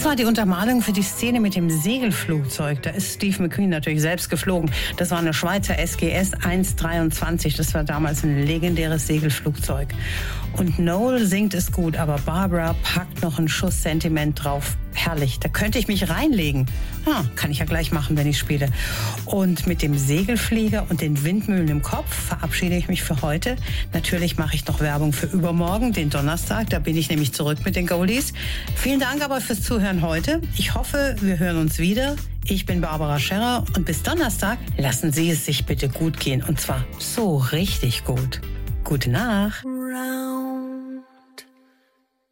war die Untermalung für die Szene mit dem Segelflugzeug. Da ist Steve McQueen natürlich selbst geflogen. Das war eine Schweizer SGS 123. Das war damals ein legendäres Segelflugzeug. Und Noel singt es gut, aber Barbara packt noch einen Schuss Sentiment drauf. Herrlich, da könnte ich mich reinlegen. Kann ich ja gleich machen, wenn ich spiele. Und mit dem Segelflieger und den Windmühlen im Kopf verabschiede ich mich für heute. Natürlich mache ich noch Werbung für übermorgen, den Donnerstag. Da bin ich nämlich zurück mit den Goldies. Vielen Dank aber fürs Zuhören heute. Ich hoffe, wir hören uns wieder. Ich bin Barbara Scherrer und bis Donnerstag lassen Sie es sich bitte gut gehen. Und zwar so richtig gut. Gute Nacht.